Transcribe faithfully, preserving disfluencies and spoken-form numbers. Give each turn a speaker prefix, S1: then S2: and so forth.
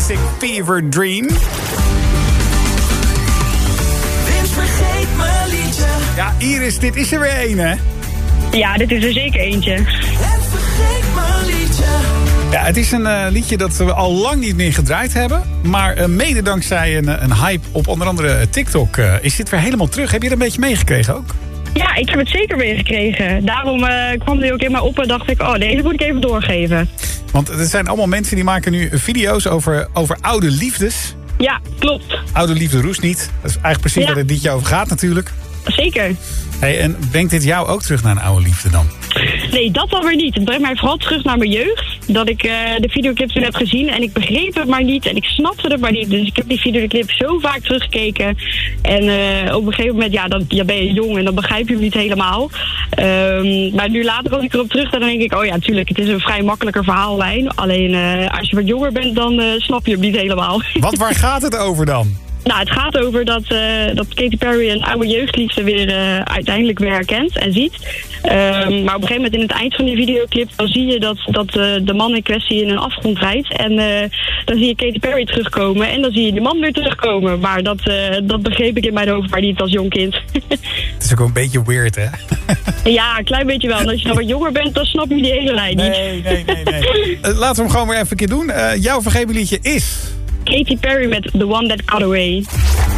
S1: Classic Fever Dream.
S2: Vergeet mijn liedje.
S1: Ja, Iris, dit is er weer één, hè?
S3: Ja, dit is er zeker eentje.
S2: En vergeet mijn liedje.
S1: Ja, het is een uh, liedje dat we al lang niet meer gedraaid hebben. Maar uh, mede dankzij een, een hype op onder andere TikTok uh, is dit weer helemaal terug. Heb je er een beetje meegekregen ook?
S3: Ja, ik heb het zeker meegekregen. Daarom uh, kwam die ook in mij op en dacht ik, oh, deze moet ik even doorgeven.
S1: Want er zijn allemaal mensen die maken nu video's over, over oude liefdes.
S3: Ja, klopt.
S1: Oude liefde roest niet. Dat is eigenlijk precies
S3: Ja.
S1: waar het liedje over gaat natuurlijk.
S3: Zeker.
S1: Hey, en brengt dit jou ook terug naar een oude liefde dan?
S3: Nee, dat dan weer niet. Het brengt mij vooral terug naar mijn jeugd. Dat ik uh, de videoclip toen heb gezien en ik begreep het maar niet. En ik snapte het maar niet. Dus ik heb die videoclip zo vaak teruggekeken. En uh, op een gegeven moment, ja, dan, ja, ben je jong en dan begrijp je hem niet helemaal. Um, maar nu later, als ik erop terug ga, dan denk ik, oh ja, tuurlijk, het is een vrij makkelijker verhaallijn. Alleen uh, als je wat jonger bent, dan uh, snap je hem niet helemaal.
S1: Want waar gaat het over dan?
S3: Nou, het gaat over dat, uh, dat Katy Perry een oude jeugdliefde weer uh, uiteindelijk weer herkent en ziet. Um, maar op een gegeven moment in het eind van die videoclip, dan zie je dat, dat uh, de man in kwestie in een afgrond rijdt. En uh, dan zie je Katy Perry terugkomen en dan zie je de man weer terugkomen. Maar dat, uh, dat begreep ik in mijn hoofd maar niet als jong kind.
S1: Het is ook een beetje weird, hè?
S3: Ja, een klein beetje wel. En als je dan wat jonger bent, dan snap je die hele lijn niet.
S1: Nee, nee, nee, nee. Uh, laten we hem gewoon weer even een keer doen. Uh, jouw vergeven liedje is...
S3: Katy Perry met The One That Got Away.